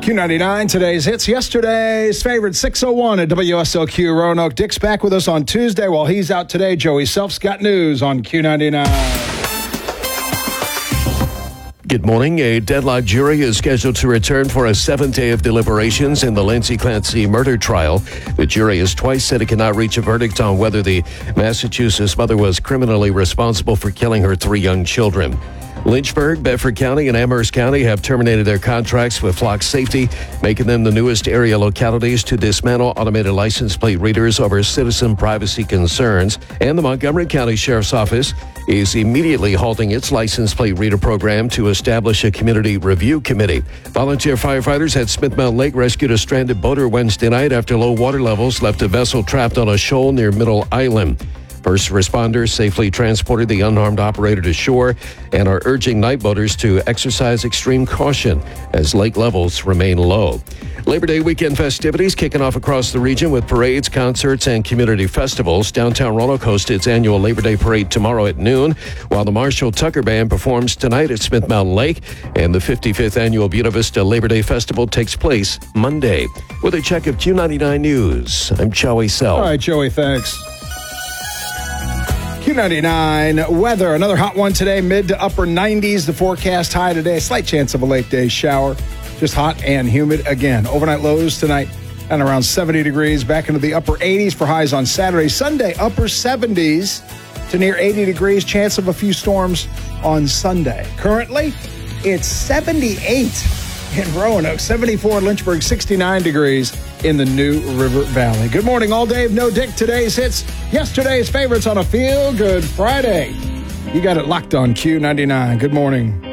Q99, today's hits, yesterday's favorite, 6:01 at WSLQ Roanoke. Dick's back with us on Tuesday. While he's out today, Joey Self's got news on Q99. Good morning. A deadlocked jury is scheduled to return for a seventh day of deliberations in the Lindsay Clancy murder trial. The jury has twice said it cannot reach a verdict on whether the Massachusetts mother was criminally responsible for killing her three young children. Lynchburg, Bedford County, and Amherst County have terminated their contracts with Flock Safety, making them the newest area localities to dismantle automated license plate readers over citizen privacy concerns. And the Montgomery County Sheriff's Office is immediately halting its license plate reader program to establish a community review committee. Volunteer firefighters at Smith Mountain Lake rescued a stranded boater Wednesday night after low water levels left a vessel trapped on a shoal near Middle Island. First responders safely transported the unharmed operator to shore and are urging night boaters to exercise extreme caution as lake levels remain low. Labor Day weekend festivities kicking off across the region with parades, concerts, and community festivals. Downtown Roanoke hosts its annual Labor Day parade tomorrow at noon, while the Marshall Tucker Band performs tonight at Smith Mountain Lake, and the 55th annual Buena Vista Labor Day Festival takes place Monday. With a check of Q99 News, I'm Joey Self. All right, Joey, thanks. Q99 weather, another hot one today, mid to upper 90s. The forecast high today, slight chance of a late day shower. Just hot and humid again. Overnight lows tonight and around 70 degrees, back into the upper 80s for highs on Saturday. Sunday, upper 70s to near 80 degrees, chance of a few storms on Sunday. Currently, it's 78 in Roanoke, 74 in Lynchburg, 69 degrees in the New River Valley. Good morning, all Dave, no Dick. Today's hits, yesterday's favorites on a feel-good Friday. You got it locked on Q99. Good morning.